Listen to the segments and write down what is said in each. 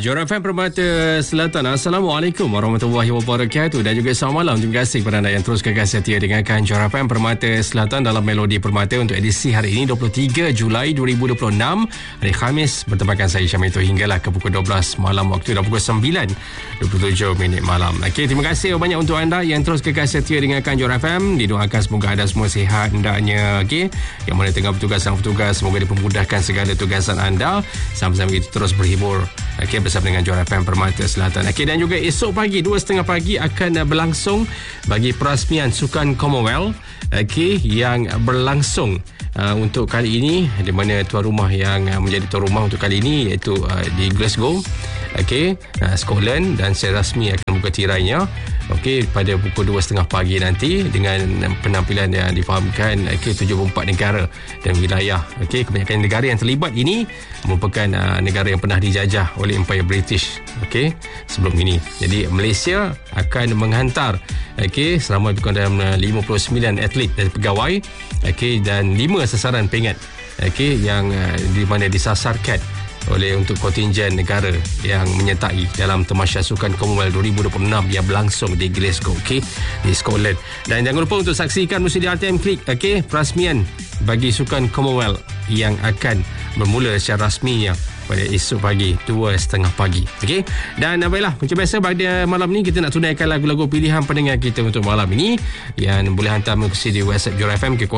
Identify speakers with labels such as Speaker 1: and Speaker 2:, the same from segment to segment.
Speaker 1: Johor FM Permata Selatan. Assalamualaikum warahmatullahi wabarakatuh. Dan juga selamat malam. Terima kasih kepada anda yang terus kekal setia dengarkan Johor FM Permata Selatan dalam Melodi Permata untuk edisi hari ini 23 Julai 2026, hari Khamis, bertemankan saya Syamil itu hinggalah ke pukul 12 malam waktu dan pukul 9:27 malam. Okey, terima kasih banyak untuk anda yang terus kekal setia dengarkan Johor FM. Didoakan semoga anda semua sihat hendaknya. Okey, yang mana tengah bertugas dan bertugas, semoga dipermudahkan segala tugasan anda. Sama-sama kita terus berhibur bersama dengan Johor FM Permata Selatan. Dan juga esok pagi 2:30 pagi akan berlangsung bagi perasmian Sukan Commonwealth yang berlangsung untuk kali ini, di mana tuan rumah yang menjadi tuan rumah untuk kali ini iaitu di Glasgow, Scotland, dan secara rasmi akan buka tirainya pada pukul 2:30 pagi nanti dengan penampilan yang difahamkan 74 negara dan wilayah. Kebanyakan negara yang terlibat ini merupakan negara yang pernah dijajah oleh Empire British sebelum ini. Jadi Malaysia akan menghantar selama lebih kurang dalam 59 atlet dan pegawai dan 5 sasaran peringkat yang di mana disasarkan oleh untuk kontingen negara yang menyertai dalam Tamasya Sukan Commonwealth 2026 yang berlangsung di Glasgow, di Scotland. Dan jangan lupa untuk saksikan musim di RTM Klik perasmian bagi Sukan Commonwealth yang akan bermula secara rasminya pada esok pagi 2:30 pagi. Dan baiklah, macam biasa pada malam ni kita nak tunaikan lagu-lagu pilihan pendengar kita untuk malam ini, yang boleh hantar melalui di WhatsApp Johor FM ke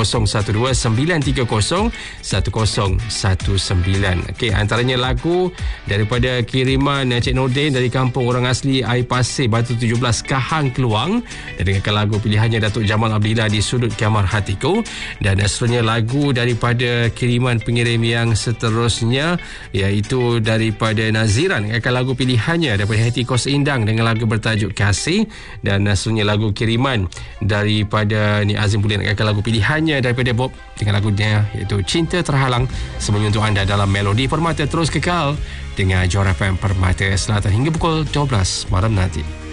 Speaker 1: 0129301019. Antaranya lagu daripada kiriman Cik Nordin dari kampung orang asli Air Pasir Batu 17 Kahang Keluang, dan dengarkan lagu pilihannya Datuk Jamal Abdillah di Sudut Kamar Hatiku. Dan seterusnya lagu daripada kiriman pengirim yang seterusnya iaitu daripada Naziran, akan lagu pilihannya daripada Hati Kos Indang dengan lagu bertajuk Kasih. Dan seterusnya lagu kiriman daripada Ni Azim Pulin, akan lagu pilihannya daripada Bob dengan lagunya iaitu Cinta Terhalang. Semuanya untuk anda dalam Melodi Permata. Terus kekal dengan Johor FM Permata Selatan hingga pukul 12 malam nanti.